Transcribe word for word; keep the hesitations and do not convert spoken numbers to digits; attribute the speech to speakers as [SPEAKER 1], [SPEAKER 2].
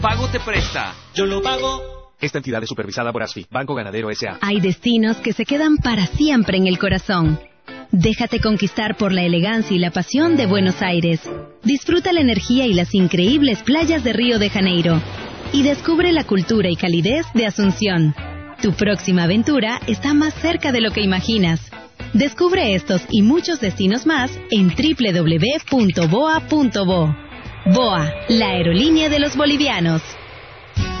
[SPEAKER 1] Pago te presta.
[SPEAKER 2] Yo lo pago.
[SPEAKER 3] Esta entidad es supervisada por ASFI, Banco Ganadero S A
[SPEAKER 4] Hay destinos que se quedan para siempre en el corazón. Déjate conquistar por la elegancia y la pasión de Buenos Aires. Disfruta la energía y las increíbles playas de Río de Janeiro. Y descubre la cultura y calidez de Asunción. Tu próxima aventura está más cerca de lo que imaginas. Descubre estos y muchos destinos más en doble u doble u doble u punto boa punto bo. Boa, la aerolínea de los bolivianos.